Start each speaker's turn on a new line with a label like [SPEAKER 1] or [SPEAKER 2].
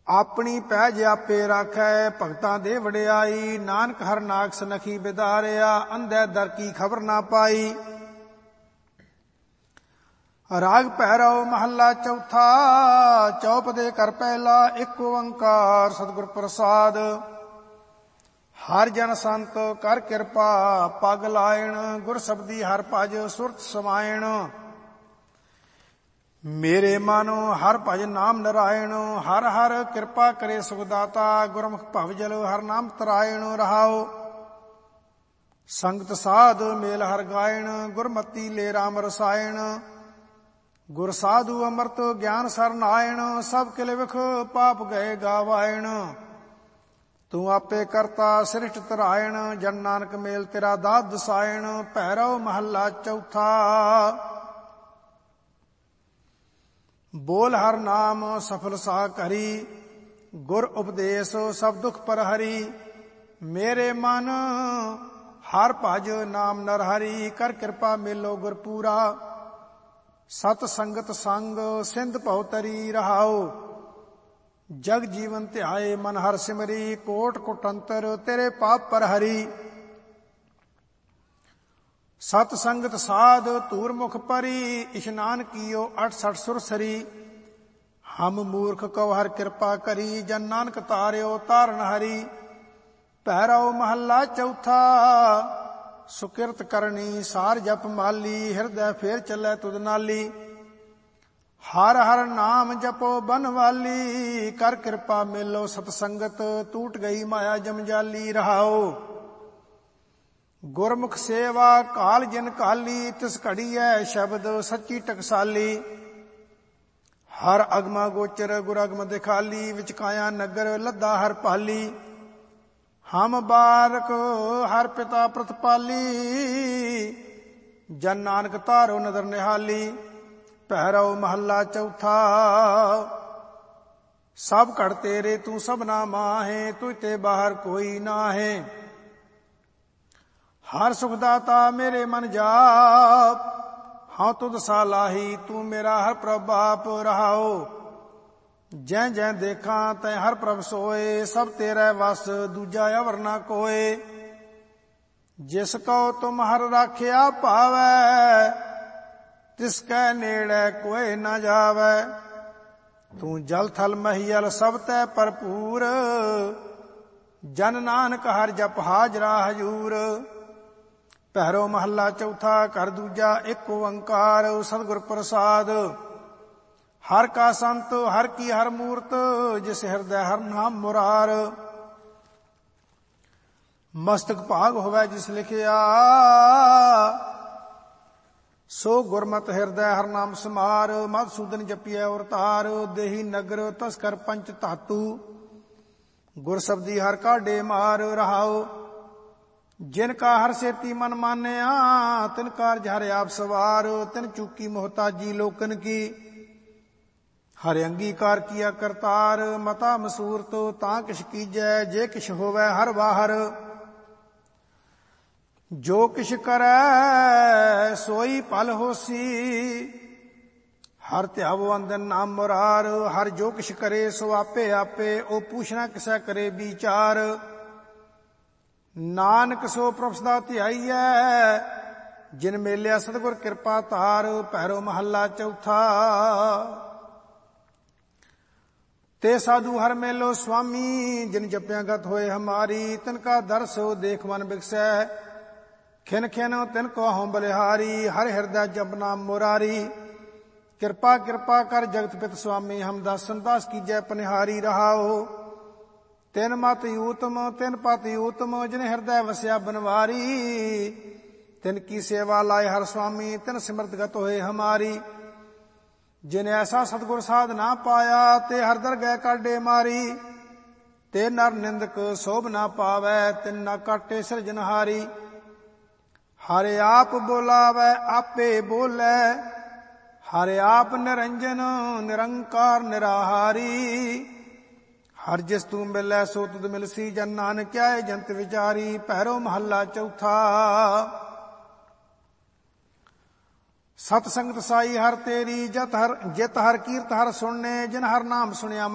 [SPEAKER 1] ਆਪਣੀ ਪੈਜ ਆਪੇ ਰਾਖੈ, ਭਗਤਾਂ ਦੇ ਵਡਿਆਈ। ਨਾਨਕ ਹਰ ਨਾਗ ਸਨਖੀ ਬਿਦਾਰਿਆ, ਅੰਧੇ ਦਰ ਕੀ ਖਬਰ ਨਾ ਪਾਈ। ਰਾਗ ਭੈਰਵ ਮਹੱਲਾ ਚੌਥਾ। ਚੌਪ ਦੇ ਕਰ ਪਹਿਲਾ, ਇੱਕ ਓੰਕਾਰ ਸਤਿਗੁਰ ਪ੍ਰਸਾਦ। ਹਰ ਜਨ ਸੰਤ ਕਰ ਕਿਰਪਾ, ਪਗ ਲਾਇਣ। ਗੁਰ ਸਬਦੀ ਹਰ ਭਜ, ਸੁਰਤ ਸਮਾਇਣ। ਮੇਰੇ ਮਨ ਹਰ ਭਜ ਨਾਮ ਨਰਾਇਣ। ਹਰ ਹਰ ਕਿਰਪਾ ਕਰੇ ਸੁਖ ਦਾਤਾ, ਗੁਰਮੁਖ ਭਵ ਜਲ ਹਰ ਨਾਮ ਤਰਾਇਣ। ਰਹਾਉ ਸੰਗਤ ਸਾਧ ਮੇਲ ਹਰ ਗਾਇਣ, ਗੁਰਮਤੀ ਲੈ ਰਾਮ ਰਸਾਇਣ। ਗੁਰ ਸਾਧੂ ਅੰਮ੍ਰਿਤ ਗਿਆਨ ਸਰਨਾਇਣ, ਸਭ ਕਿਲ ਵਿਖ ਪਾਪ ਗਏ ਗਾਵਾਇਣ। ਤੂੰ ਆਪੇ ਕਰਤਾ ਸ੍ਰਿਸ਼ਟ ਤਰਾਇਣ, ਜਨ ਨਾਨਕ ਮੇਲ ਤੇਰਾ ਦਾਤ ਦਸਾਇਣ। ਭੈਰਵ ਮਹੱਲਾ ਚੌਥਾ। ਬੋਲ ਹਰ ਨਾਮ ਸਫਲ ਸਾ ਕਰੀ, ਗੁਰ ਉਪਦੇਸ਼ ਸਭ ਦੁਖ ਪਰ ਹਰੀ। ਮੇਰੇ ਮਨ ਹਰ ਭਜ ਨਾਮ ਨਰ ਹਰੀ, ਕਰ ਕਿਰਪਾ ਮੇਲੋ ਗੁਰ ਪੂਰਾ। ਸਤ ਸੰਗਤ ਸੰਗ ਸਿੰਧ ਭਉ ਤਰੀ। ਰਹਾਉ ਜਗ ਜੀਵਨ ਧਿਆਏ ਮਨ ਹਰ ਸਿਮਰੀ, ਕੋਟ ਕੁਟੰਤਰ ਤੇਰੇ ਪਾਪ ਪਰ ਹਰੀ। ਸਤ ਸੰਗਤ ਸਾਧ ਧੂਰ ਮੁਖ ਪਰੀ, ਇਸ਼ਨਾਨ ਕੀਓ 68 ਸੁਰਸਰੀ। ਹਮ ਮੂਰਖ ਕਉ ਹਰ ਕਿਰਪਾ ਕਰੀ, ਜਨ ਨਾਨਕ ਤਾਰਿਓ ਤਾਰਨ ਹਰੀ। ਭੈਰਵ ਮਹੱਲਾ ਚੌਥਾ। ਸੁਕਿਰਤ ਕਰਨੀ ਸਾਰ ਜਪ ਮਾਲੀ, ਹਿਰਦੈ ਫੇਰ ਚੱਲੈ ਤੁਧ ਨਾਲੀ। ਹਰ ਹਰ ਨਾਮ ਜਪੋ ਬਨਵਾਲੀ, ਕਰ ਕਿਰਪਾ ਮੇਲੋ ਸਤ ਸੰਗਤ, ਟੂਟ ਗਈ ਮਾਇਆ ਜਮਜਾਲੀ। ਰਹਾਉ ਗੁਰਮੁਖ ਸੇਵਾ ਕਾਲ ਜਿਨ ਕਾਲੀ, ਤਿਸ ਘੜੀ ਹੈ ਸ਼ਬਦ ਸੱਚੀ ਟਕਸਾਲੀ। ਹਰ ਅਗਮਾ ਗੋਚਰ ਗੁਰ ਅਗਮ ਦਿਖਾਲੀ, ਵਿਚ ਕਾਇਆ ਨਗਰ ਲੱਦਾ ਹਰ ਪਾਲੀ। ਹਮ ਬਾਰਕ ਹਰ ਪਿਤਾ ਪ੍ਰਤਪਾਲੀ, ਜਨ ਨਾਨਕ ਤਾਰੋ ਨਦਰ ਨਿਹਾਲੀ। ਭੈਰਵ ਮਹੱਲਾ ਚੌਥਾ। ਸਭ ਘੜ ਤੇਰੇ ਤੂੰ ਸਭਨਾ ਮਾਹੇ, ਤੁਝ ਤੇ ਬਾਹਰ ਕੋਈ ਨਾਹੇ। ਹਰ ਸੁਖ ਦਾਤਾ ਮੇਰੇ ਮਨ ਜਾਪ, ਹਾਂ ਤੁਧ ਸਾਲਾਹੀ ਤੂੰ ਮੇਰਾ ਹਰ ਪ੍ਰਭ ਬਾਪ। ਰਹਾਉ ਜੈ ਜੈ ਦੇਖਾਂ ਤੈ ਹਰ ਪ੍ਰਭ ਸੋਏ, ਸਭ ਤੇਰੇ ਵਸ ਦੂਜਾ ਅਵਰ ਨਾ ਕੋਏ। ਜਿਸ ਕਉ ਤੁਮ ਹਰ ਰਾਖਿਆ ਭਾਵੈ, ਤਿਸ ਕੈ ਨੇੜੇ ਕੋਇ ਨਾ ਜਾਵੈ। ਤੂੰ ਜਲ ਥਲ ਮਹੀਅਲ ਸਭ ਤੈ ਭਰਪੂਰ, ਜਨ ਨਾਨਕ ਹਰ ਜਪ ਹਾਜ਼ਰਾ ਹਜੂਰ। ਭੈਰਵ ਮਹੱਲਾ ਚੌਥਾ। ਘਰ ਦੂਜਾ। ਇੱਕ ਓੰਕਾਰ ਸਤਿਗੁਰ ਪ੍ਰਸਾਦ। ਹਰ ਕਾ ਸੰਤ ਹਰ ਕੀ ਹਰ ਮੂਰਤ, ਜਿਸ ਹਿਰਦੈ ਹਰ ਨਾਮ ਮੁਰਾਰ। ਮਸਤਕ ਭਾਗ ਹੋਵੈ ਜਿਸ ਲਿਖਿਆ, ਸੋ ਗੁਰਮਤਿ ਹਿਰਦੈ ਹਰ ਨਾਮ ਸਮਾਰ। ਮਧੂਸੂਦਨ ਜਪੀਐ ਔਰ ਤਾਰ, ਦੇਹੀ ਨਗਰ ਤਸਕਰ ਪੰਚ ਧਾਤੂ। ਗੁਰ ਸਬਦੀ ਹਰ ਕਾਢੇ ਮਾਰ। ਰਹਾਉ ਜਿਨ ਕਾ ਹਰ ਸੇਤੀ ਮਨ ਮਾਨਿਆ, ਤਿਨ ਕਾਰਜ ਹਰਿ ਆਪ ਸਵਾਰ। ਤਿਨ ਚੂਕੀ ਮੁਹਤਾਜੀ ਲੋਕਨ ਕੀ, ਹਰਿ ਅੰਗੀਕਾਰ ਕੀਆ ਕਰਤਾਰ। ਮਤਾ ਮਸੂਰਤ ਤਾਂ ਕਿਛ ਕੀਜੈ, ਜੇ ਕਿਛ ਹੋਵੈ ਹਰ ਬਾਹਰ। ਜੋ ਕਿਛ ਕਰੈ ਸੋਈ ਭਲ ਹੋਸੀ, ਹਰ ਧਿਆਵੋ ਅੰਦਨ ਨਾਮ ਮੁਰਾਰ। ਹਰ ਜੋ ਕਿਛ ਕਰੇ ਸੋ ਆਪੇ ਆਪੇ, ਉਹ ਪੂਛਣਾ ਕਿਸੈ ਕਰੇ ਵਿਚਾਰ। ਨਾਨਕ ਸੋ ਪ੍ਰਭ ਸਦਾ ਧਿਆਈਐ, ਜਿਨ ਮੇਲਿਆ ਸਤਿਗੁਰ ਕਿਰਪਾ ਧਾਰ। ਭੈਰਵ ਮਹੱਲਾ ਚੌਥਾ। ਤੇ ਸਾਧੂ ਹਰ ਮੇਲੋ ਸੁਆਮੀ, ਜਿਨ ਜਪਿਆ ਗਤ ਹੋਏ ਹਮਾਰੀ। ਤਿਨ ਕਾ ਦਰਸੋ ਦੇਖ ਮਨ ਬਿਕਸੈ, ਖਿਨ ਖਿਨ ਤਿਨ ਕੋ ਹਉ ਬਲਿਹਾਰੀ। ਹਰ ਹਿਰਦੈ ਜਪ ਨਾਮ ਮੁਰਾਰੀ। ਕਿਰਪਾ ਕਿਰਪਾ ਕਰ ਜਗਤ ਪਿਤ ਸੁਆਮੀ, ਹਮ ਦਾਸਨ ਦਾਸ ਕੀਜੈ ਪਨਿਹਾਰੀ। ਰਹਾਉ ਤਿਨ ਮਤ ਊਤਮ ਤਿਨ ਪਤ ਊਤਮ, ਜਿਨ ਹਿਰਦੈ ਵਸਿਆ ਬਨਵਾਰੀ। ਤਿਨ ਕੀ ਸੇਵਾ ਲਾਏ ਹਰ ਸੁਆਮੀ, ਤਿਨ ਸਿਮਰਤ ਗਤ ਹੋਏ ਹਮਾਰੀ। ਜਿਨ ਐਸਾ ਸਤਿਗੁਰ ਸਾਧ ਨਾ ਪਾਇਆ, ਤੇ ਹਰ ਦਰਗਹਿ ਕਾਢੇ ਮਾਰੀ। ਤੇ ਨਰ ਨਿੰਦਕ ਸੋਭ ਨਾ ਪਾਵੈ, ਤਿਨ ਨਾ ਕਾਟੇ ਸਿਰਜਨਹਾਰੀ। ਹਰਿ ਆਪ ਬੋਲਾਵੈ ਆਪੇ ਬੋਲੇ, ਹਰਿ ਆਪ ਨਿਰੰਜਨ ਨਿਰੰਕਾਰ ਨਿਰਾਹਾਰੀ। ਹਰ ਜਿਸ ਤੂੰ ਮਿਲੈ ਸੋ ਤੁਧ ਮਿਲਸੀ, ਜਨ ਨਾਨਕ ਕਿਆ ਜੰਤ ਵਿਚਾਰੀ। ਭੈਰਵ ਮਹੱਲਾ ਚੌਥਾ। ਸਤ ਸੰਗਤ ਸਾਈ ਹਰ ਤੇਰੀ, ਜਿਤ ਹਰ ਕੀਰਤ ਹਰ ਸੁਣਨੇ। ਜਿਨ ਹਰ ਨਾਮ ਸੁਣਿਆ